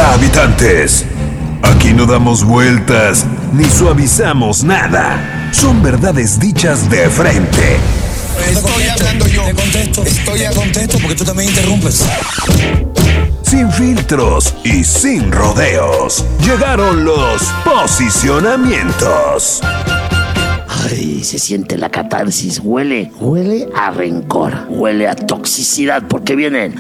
Hola, habitantes. Aquí no damos vueltas ni suavizamos nada. Son verdades dichas de frente. Estoy hablando yo. Estoy a contesto porque tú también interrumpes. Sin filtros y sin rodeos. Llegaron los posicionamientos. Ay, se siente la catarsis, huele a rencor, huele a toxicidad, porque vienen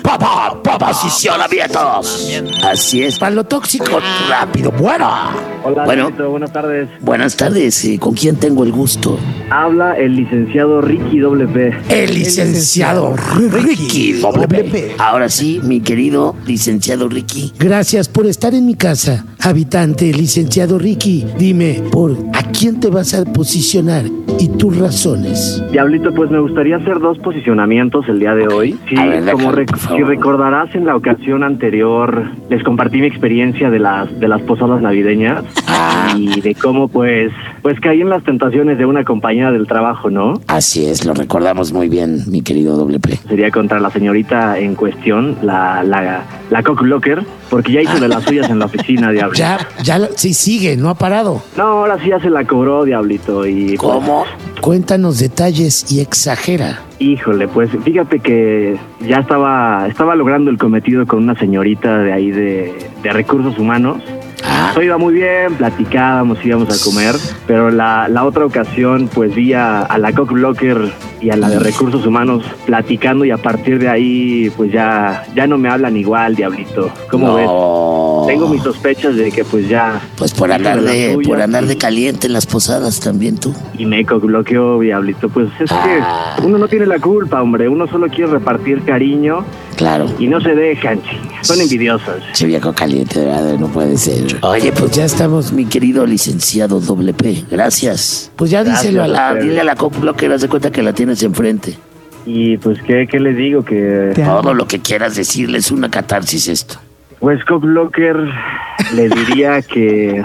posicionamientos. Así es, para lo tóxico, rápido, bueno. Hola, Bueno, Luisito, buenas tardes. buenas tardes, ¿con quién tengo el gusto? Habla el licenciado Ricky WP. El licenciado Ricky WP. Ahora sí, mi querido licenciado Ricky. Gracias por estar en mi casa, habitante, licenciado Ricky. Dime, ¿a quién te vas a posicionar y tus razones? Diablito, pues me gustaría hacer dos posicionamientos el día de hoy. Sí, A ver, como déjame, por favor. si recordarás, en la ocasión anterior les compartí mi experiencia de las posadas navideñas y de cómo pues caí en las tentaciones de una compañera del trabajo, ¿no? Así es, lo recordamos muy bien, mi querido WP. Sería contra la señorita en cuestión, la cockblocker, porque ya hizo de las suyas en la oficina, Diablito. Sí, sigue, no ha parado. No, ahora sí ya se la cobró, Diablito, y... ¿Cómo? Cuéntanos detalles y exagera. Híjole, pues fíjate que ya estaba logrando el cometido con una señorita de ahí de recursos humanos. Todo iba muy bien, platicábamos, íbamos a comer, pero la otra ocasión pues vi a la cockblocker y a la de recursos humanos platicando, y a partir de ahí pues ya no me hablan igual, Diablito. ¿Cómo ves? Tengo mis sospechas de que pues ya... Pues por hizo andar las de suyas caliente en las posadas también tú. y me cockbloqueó, Diablito. Pues es que uno no tiene la culpa, hombre. Uno solo quiere repartir cariño Claro. y no se dejan, son envidiosas. Che viejo caliente, de verdad, no puede ser. Oye, pues ya estamos, mi querido licenciado WP. Gracias. Pues ya díselo a la... Dile a la cockblocker, haz de cuenta que la tienes enfrente. Y pues, ¿qué les digo? Que Todo lo que quieras decirle es una catarsis esto. pues cockblocker le diría que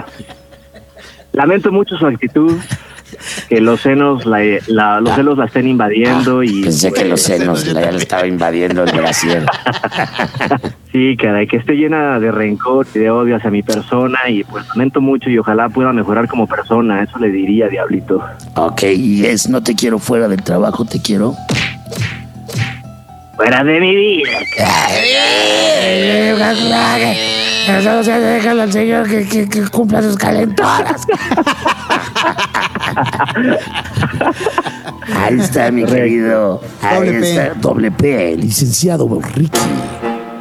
lamento mucho su actitud, que los senos los celos la estén invadiendo y Pensé que pues, los senos ya le estaba invadiendo el brasier. sí, caray, que esté llena de rencor y de odio hacia mi persona, y pues lamento mucho y ojalá pueda mejorar como persona. Eso le diría, Diablito. Ok, y no te quiero fuera del trabajo, te quiero Fuera de mi vida. Eso se déjalo al señor que cumpla sus calentonas. Ahí está, mi querido. Ahí WP. está, WP, licenciado Ricky.